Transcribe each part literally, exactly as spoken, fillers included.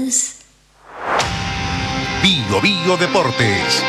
Bio Bio Deportes.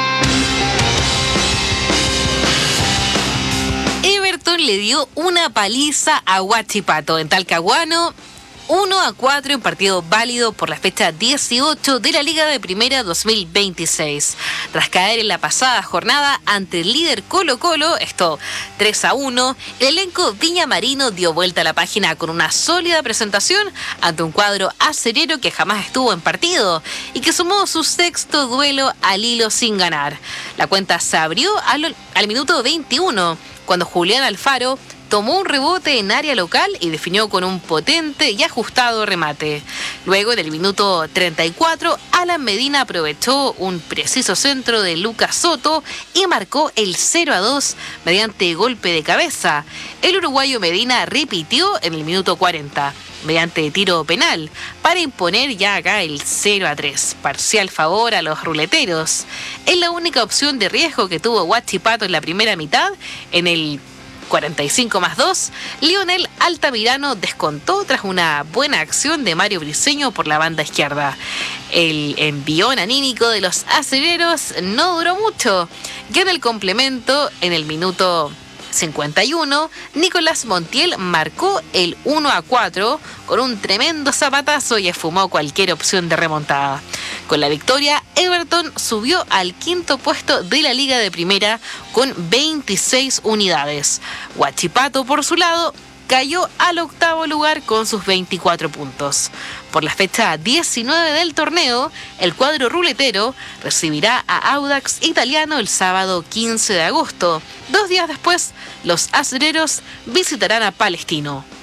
Everton le dio una paliza a Huachipato en Talcahuano, uno a cuatro en partido válido por la fecha dieciocho de la Liga de Primera dos mil veintiséis. Tras caer en la pasada jornada ante el líder Colo Colo, esto tres a uno, el elenco viñamarino dio vuelta a la página con una sólida presentación ante un cuadro acerero que jamás estuvo en partido y que sumó su sexto duelo al hilo sin ganar. La cuenta se abrió al, al minuto veintiuno, cuando Julián Alfaro tomó un rebote en área local y definió con un potente y ajustado remate. Luego, en el minuto treinta y cuatro, Alan Medina aprovechó un preciso centro de Lucas Soto y marcó el cero a dos mediante golpe de cabeza. El uruguayo Medina repitió en el minuto cuarenta, mediante tiro penal, para imponer ya acá el cero a tres, parcial favor a los ruleteros. Es la única opción de riesgo que tuvo Huachipato en la primera mitad. En el cuarenta y cinco más dos, Lionel Altamirano descontó tras una buena acción de Mario Briceño por la banda izquierda. El envión anímico de los acereros no duró mucho. Ya en el complemento, en el minuto cincuenta y uno, Nicolás Montiel marcó el uno a cuatro con un tremendo zapatazo y esfumó cualquier opción de remontada. Con la victoria, Everton subió al quinto puesto de la Liga de Primera con veintiséis unidades. Huachipato, por su lado, cayó al octavo lugar con sus veinticuatro puntos. Por la fecha diecinueve del torneo, el cuadro ruletero recibirá a Audax Italiano el sábado quince de agosto. Dos días después, los acereros visitarán a Palestino.